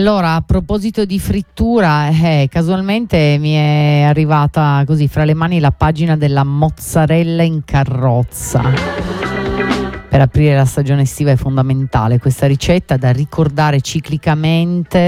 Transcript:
Allora, a proposito di frittura, casualmente mi è arrivata così fra le mani la pagina della mozzarella in carrozza. Per aprire la stagione estiva è fondamentale questa ricetta da ricordare ciclicamente.